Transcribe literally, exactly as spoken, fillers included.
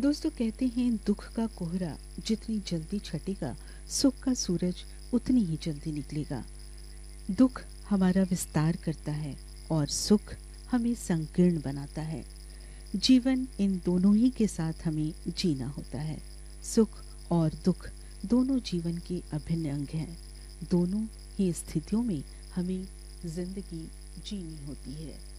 दोस्तों कहते हैं दुख का कोहरा जितनी जल्दी छटेगा, सुख का सूरज उतनी ही जल्दी निकलेगा। दुख हमारा विस्तार करता है और सुख हमें संकीर्ण बनाता है। जीवन इन दोनों ही के साथ हमें जीना होता है। सुख और दुख दोनों जीवन के अभिन्न अंग हैं। दोनों ही स्थितियों में हमें जिंदगी जीनी होती है।